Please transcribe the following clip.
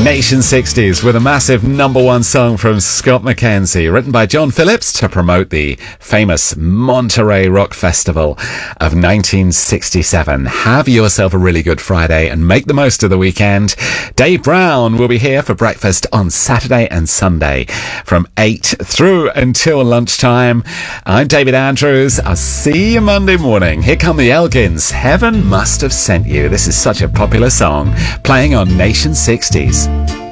Nation 60s with a massive number one song from Scott McKenzie, written by John Phillips to promote the famous Monterey Rock Festival of 1967. Have yourself a really good Friday and make the most of the weekend. Dave Brown will be here for breakfast on Saturday and Sunday from 8 through until lunchtime. I'm David Andrews. I'll see you Monday morning. Here come the Elgins. Heaven Must Have Sent You. This is such a popular song playing on Nation 60s.